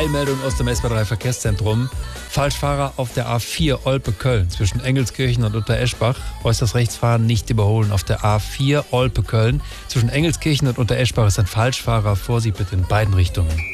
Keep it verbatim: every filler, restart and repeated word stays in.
Eilmeldung aus dem S B A drei Verkehrszentrum. Falschfahrer auf der A vier Olpe-Köln zwischen Engelskirchen und Untereschbach. Äußerst Rechtsfahren nicht überholen auf der A vier Olpe-Köln. Zwischen Engelskirchen und Untereschbach ist ein Falschfahrer. Vorsicht bitte in beiden Richtungen.